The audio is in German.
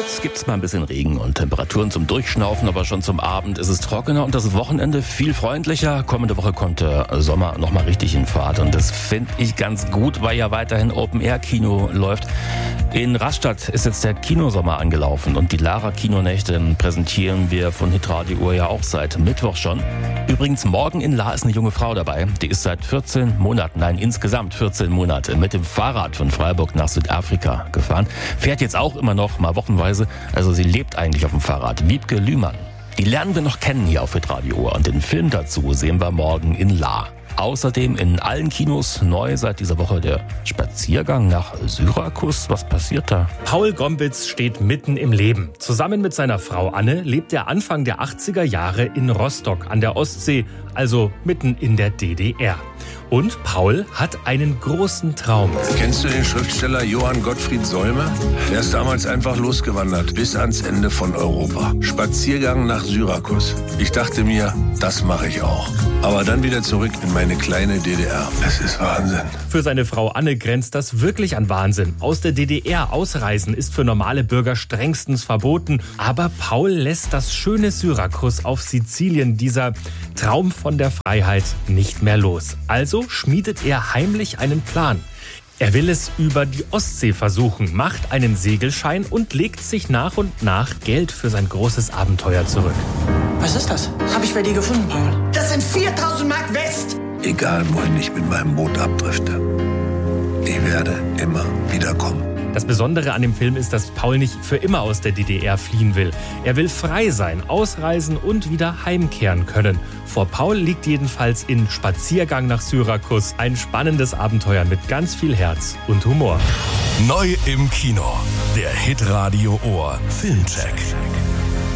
Heute gibt es mal ein bisschen Regen und Temperaturen zum Durchschnaufen, aber schon zum Abend ist es trockener und das Wochenende viel freundlicher. Kommende Woche kommt der Sommer nochmal richtig in Fahrt und das finde ich ganz gut, weil ja weiterhin Open-Air-Kino läuft. In Rastatt ist jetzt der Kinosommer angelaufen und die Lara-Kinonächte präsentieren wir von Hitradio Uhr ja auch seit Mittwoch schon. Übrigens, morgen in La ist eine junge Frau dabei. Die ist seit 14 Monaten, nein, insgesamt 14 Monate mit dem Fahrrad von Freiburg nach Südafrika gefahren. Fährt jetzt auch immer noch, mal wochenweise. Also sie lebt eigentlich auf dem Fahrrad. Wiebke Lühmann. Die lernen wir noch kennen hier auf Hitradio Uhr. Und den Film dazu sehen wir morgen in La. Außerdem in allen Kinos neu seit dieser Woche der Spaziergang nach Syrakus. Was passiert da? Paul Gombitz steht mitten im Leben. Zusammen mit seiner Frau Anne lebt er Anfang der 80er Jahre in Rostock an der Ostsee, also mitten in der DDR. Und Paul hat einen großen Traum. Kennst du den Schriftsteller Johann Gottfried Solme? Der ist damals einfach losgewandert, bis ans Ende von Europa. Spaziergang nach Syrakus. Ich dachte mir, das mache ich auch. Aber dann wieder zurück in meine kleine DDR. Es ist Wahnsinn. Für seine Frau Anne grenzt das wirklich an Wahnsinn. Aus der DDR ausreisen ist für normale Bürger strengstens verboten. Aber Paul lässt das schöne Syrakus auf Sizilien, dieser Traum von der Freiheit, nicht mehr los. Also schmiedet er heimlich einen Plan. Er will es über die Ostsee versuchen, macht einen Segelschein und legt sich nach und nach Geld für sein großes Abenteuer zurück. Was ist das? Habe ich bei dir gefunden, Paul. Das sind 4.000 Mark West. Egal, wohin ich mit meinem Boot abdrifte, ich werde immer wieder kommen. Das Besondere an dem Film ist, dass Paul nicht für immer aus der DDR fliehen will. Er will frei sein, ausreisen und wieder heimkehren können. Vor Paul liegt jedenfalls in Spaziergang nach Syrakus ein spannendes Abenteuer mit ganz viel Herz und Humor. Neu im Kino. Der Hitradio Ohr Filmcheck.